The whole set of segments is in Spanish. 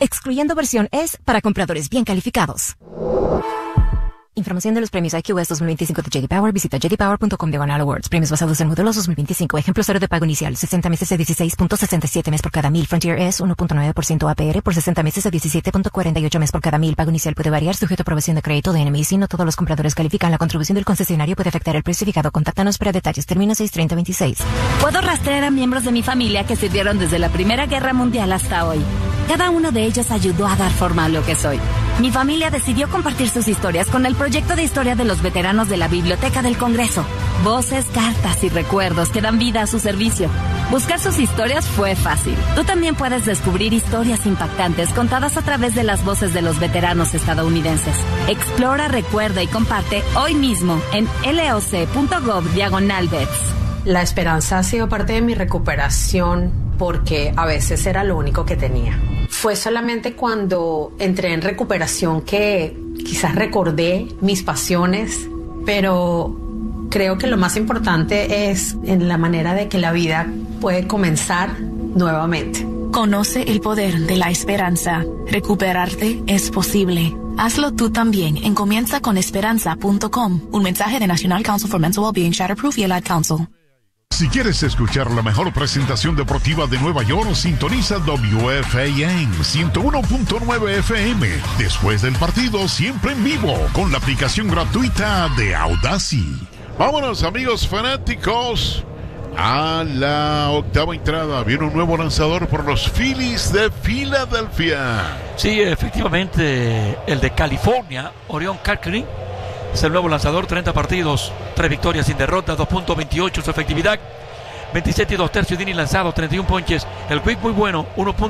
excluyendo versión S para compradores bien calificados. Información de los premios IQS 2025 de J.D. Power. Visita jdpower.com/awards. Premios basados en modelos 2025. Ejemplo 0 de pago inicial. 60 meses a 16.67 mes por cada 1000. Frontier S 1.9% APR por 60 meses a 17.48 mes por cada 1000. Pago inicial puede variar sujeto a aprobación de crédito de NMC. No todos los compradores califican. La contribución del concesionario puede afectar el precio fijado. Contáctanos para detalles. Término 6/30/26. Puedo rastrear a miembros de mi familia que sirvieron desde la Primera Guerra Mundial hasta hoy. Cada uno de ellos ayudó a dar forma a lo que soy. Mi familia decidió compartir sus historias con el proyecto de historia de los veteranos de la Biblioteca del Congreso. Voces, cartas y recuerdos que dan vida a su servicio. Buscar sus historias fue fácil. Tú también puedes descubrir historias impactantes contadas a través de las voces de los veteranos estadounidenses. Explora, recuerda y comparte hoy mismo en loc.gov/vets. La esperanza ha sido parte de mi recuperación porque a veces era lo único que tenía. Fue solamente cuando entré en recuperación que quizás recordé mis pasiones, pero creo que lo más importante es en la manera de que la vida puede comenzar nuevamente. Conoce el poder de la esperanza. Recuperarte es posible. Hazlo tú también en comienzaconesperanza.com. Un mensaje de National Council for Mental Wellbeing, Shatterproof y el Ad Council. Si quieres escuchar la mejor presentación deportiva de Nueva York, sintoniza WFAN 101.9 FM. Después del partido, siempre en vivo, con la aplicación gratuita de Audacy. Vámonos, amigos fanáticos, a la octava entrada. Viene un nuevo lanzador por los Phillies de Filadelfia. Sí, efectivamente, el de California, Orion Carkering, es el nuevo lanzador. 30 partidos, 3 victorias sin derrota, 2.28 su efectividad, 27 y 2/3 inning lanzado, 31 ponches. El quick muy bueno,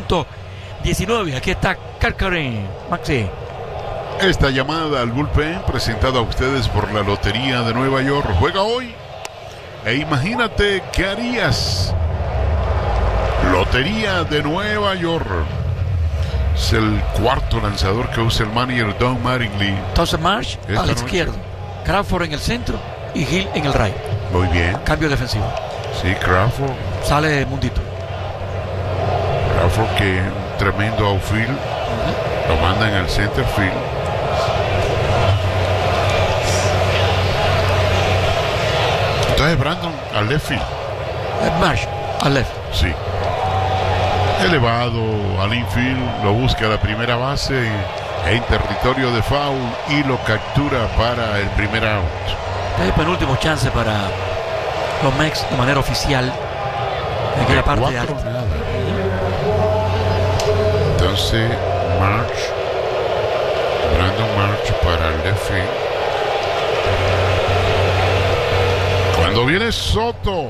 1.19. Aquí está Carkering, Maxi. Esta llamada al bullpen, presentada a ustedes por la Lotería de Nueva York. Juega hoy e imagínate qué harías. Lotería de Nueva York. Es el cuarto lanzador que usa el manager Don Mattingly. Entonces Marsh a la izquierda, Crawford en el centro y Hill en el right. Muy bien. Cambio defensivo. Sí, Crawford. Sale Mundito. Crawford, que un tremendo outfield. Lo manda en el center field. Entonces Brandon al left field. Marsh al left. Sí. Elevado al infield, lo busca a la primera base en territorio de foul y lo captura para el primer out. El penúltimo chance para los Mex de manera oficial en aquella parte alta. Entonces Brandon Marsh para el left field. Cuando viene Soto,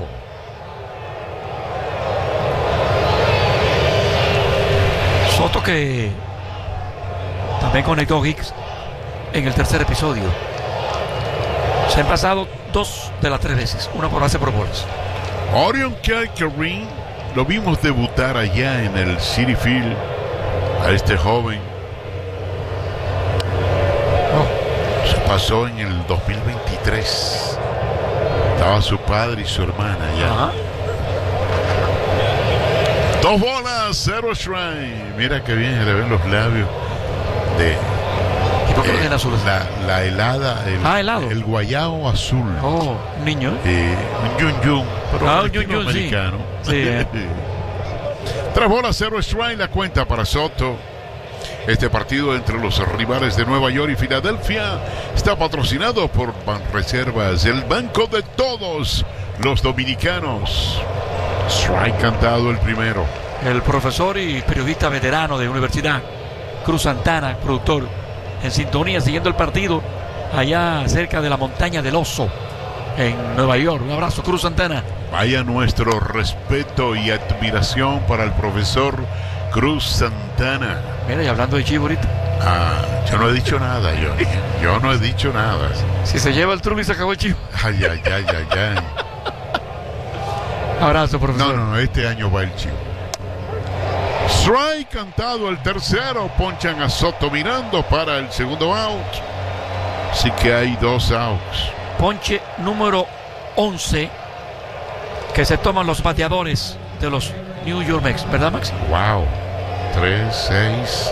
que también conectó Hicks en el tercer episodio. Se han pasado 2 de las 3 veces, una por base por bolas. Orion Carkering lo vimos debutar allá en el Citi Field a este joven. Se pasó en el 2023. Estaba su padre y su hermana allá. Ajá. 2 bolas, 0 strike. Mira que bien se le ven los labios de azul. La helada, helado. El guayao azul. Oh, un niño. Un yun, pero un yun, americano. Sí. 3 bolas, 0 strike, la cuenta para Soto. Este partido entre los rivales de Nueva York y Filadelfia está patrocinado por Banreservas, el banco de todos los dominicanos. Strike cantado el primero. El profesor y periodista veterano de universidad, Cruz Santana, productor, en sintonía, siguiendo el partido allá cerca de la montaña del Oso en Nueva York. Un abrazo, Cruz Santana. Vaya nuestro respeto y admiración para el profesor Cruz Santana. Mira, y hablando de Chivo ahorita. Yo no he dicho nada, yo no he dicho nada. Si se lleva el truco y se acabó el Chivo. Ay. Abrazo, profesor. No, este año va el Chivo. Strike cantado el tercero. Ponchan a Soto mirando para el segundo out. Así que hay 2 outs. Ponche número 11 que se toman los bateadores de los New York Mets, ¿verdad, Max? Wow. 3, 6,